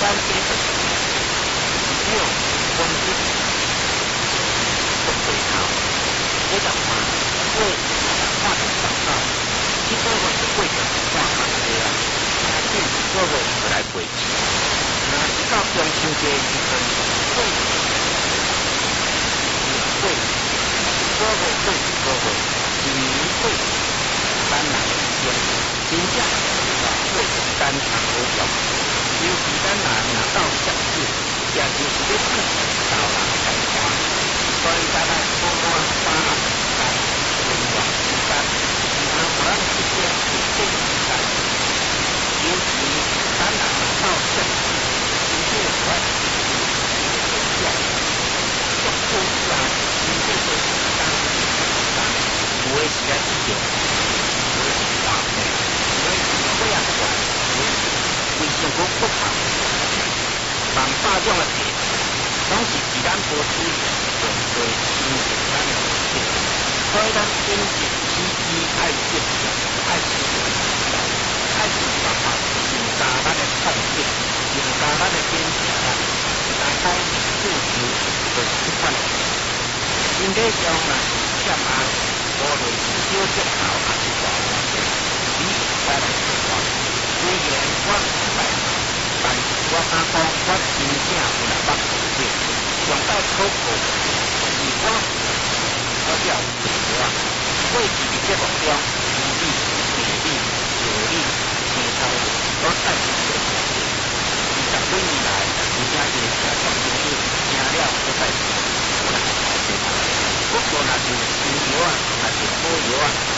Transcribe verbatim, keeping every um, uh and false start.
单给的是只有公司做回头，这种嘛为化成广告，一个月就贵点化行业啊，啊，这一个月就来贵钱，那一到中秋节时阵，贵贵一个月贵一个月，一年贵单来一天，真正啊贵单长好用，尤其咱若若到夏至，也就是咧等到人开花，所以咱来好好把握时间，运用时间，然后咱一天一天时间，尤其咱若到夏至，真正我真正足够啊，真正做时间，有诶时啊一定，有诶是大病，有诶是血压高，有诶是胃肠骨不好。万百种的病，拢是伫咱无注意上做形成咱的疾病，所以咱坚持起医爱接病，爱治病，爱想办法增加咱的创病，增加咱的免疫力，大概注意就是即款的病。身体上若是欠安，无论是小舌头还是大毛病，你应该来做我。虽然我唔知。但是我敢讲，我真正有来捌做过，上到初步，是我我了解啊。过去伫节目中，医理、地理、药理、生态理，我带做过做过。二十几年来，真正是听创朋友听了，我再做，我来了解下。不过若是新药啊，还是好药啊。